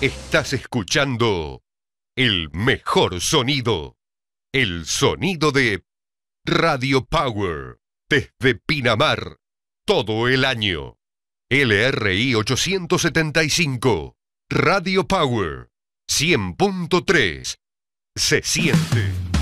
Estás escuchando el mejor sonido. El sonido de Radio Power. Desde Pinamar. Todo el año. LRI 875. Radio Power. 100.3. Se siente.